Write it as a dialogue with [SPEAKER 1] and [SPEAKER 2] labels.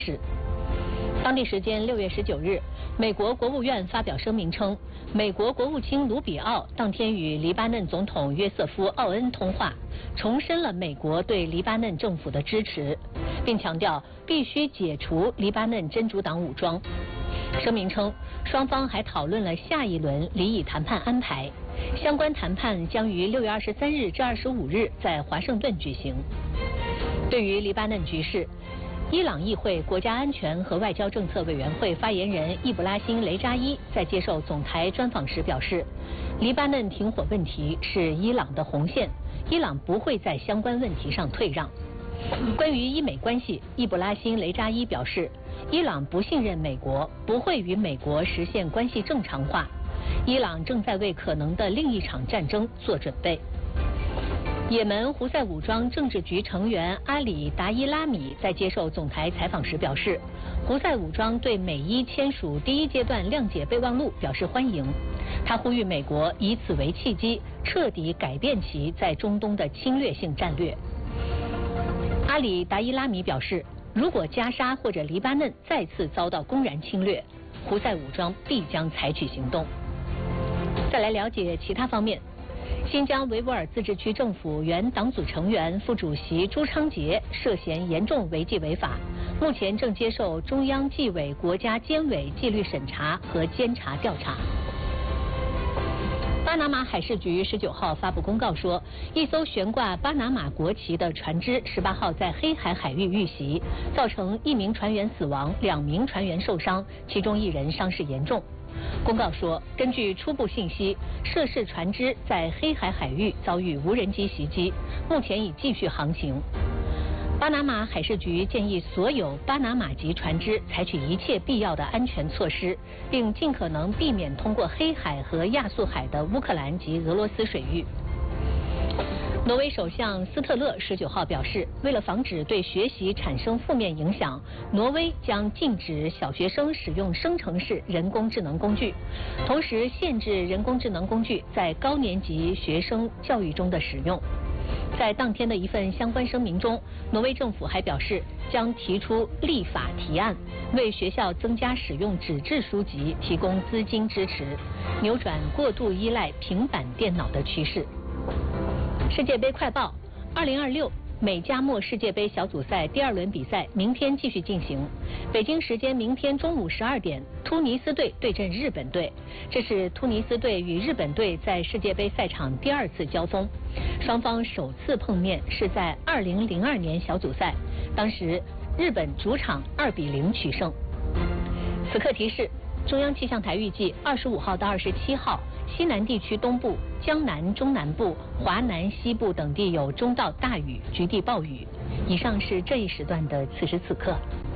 [SPEAKER 1] 是。当地时间6月19日，美国国务院发表声明称，美国国务卿卢比奥当天与黎巴嫩总统约瑟夫·奥恩通话，重申了美国对黎巴嫩政府的支持，并强调必须解除黎巴嫩真主党武装。声明称，双方还讨论了下一轮离异谈判安排，相关谈判将于6月23日至25日在华盛顿举行。对于黎巴嫩局势，伊朗议会国家安全和外交政策委员会发言人易卜拉欣·雷扎伊在接受总台专访时表示，黎巴嫩停火问题是伊朗的红线，伊朗不会在相关问题上退让。关于伊美关系，易卜拉欣·雷扎伊表示，伊朗不信任美国，不会与美国实现关系正常化，伊朗正在为可能的另一场战争做准备。也门胡塞武装政治局成员阿里·达伊拉米在接受总台采访时表示，胡塞武装对美伊签署第一阶段谅解备忘录表示欢迎。他呼吁美国以此为契机，彻底改变其在中东的侵略性战略。阿里·达伊拉米表示，如果加沙或者黎巴嫩再次遭到公然侵略，胡塞武装必将采取行动。再来了解其他方面。新疆维吾尔自治区政府原党组成员、副主席朱昌杰涉嫌严重违纪违法，目前正接受中央纪委国家监委纪律审查和监察调查。巴拿马海事局19号发布公告说，一艘悬挂巴拿马国旗的船只18号在黑海海域遇袭，造成1名船员死亡，2名船员受伤，其中1人伤势严重。公告说，根据初步信息，涉事船只在黑海海域遭遇无人机袭击，目前已继续航行。巴拿马海事局建议所有巴拿马籍船只采取一切必要的安全措施，并尽可能避免通过黑海和亚速海的乌克兰及俄罗斯水域。挪威首相斯特勒19号表示，为了防止对学习产生负面影响，挪威将禁止小学生使用生成式人工智能工具，同时限制人工智能工具在高年级学生教育中的使用。在当天的一份相关声明中，挪威政府还表示将提出立法提案，为学校增加使用纸质书籍提供资金支持，扭转过度依赖平板电脑的趋势。世界杯快报：2026美加墨世界杯小组赛第2轮比赛明天继续进行。北京时间明天中午12点，突尼斯队对阵日本队，这是突尼斯队与日本队在世界杯赛场第2次交锋。双方首次碰面是在2002年小组赛，当时日本主场2比0取胜。此刻提示：中央气象台预计25号到27号，西南地区东部、江南、中南部、华南西部等地有中到大雨，局地暴雨。以上是这一时段的此时此刻。